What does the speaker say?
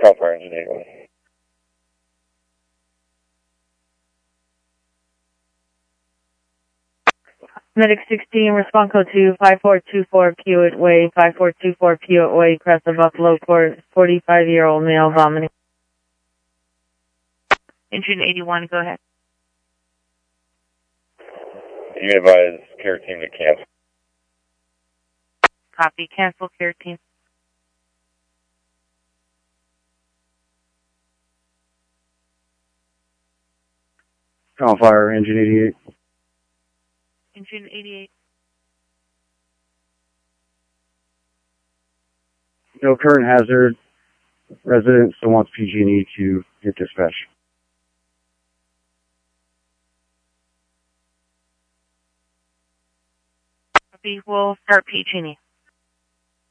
Cal Fire Engine 81. Medic 16, respond code 2, 5424 Pewitt Way, 5424 Pewitt Way, Crest of Buffalo Court, 45-year-old male vomiting. Engine 81, go ahead. You advise care team to cancel. Copy, cancel care team. Cal Fire Engine 88. Engine 88. No current hazard. Resident still wants PG&E to get dispatch. Copy, we'll start PG&E.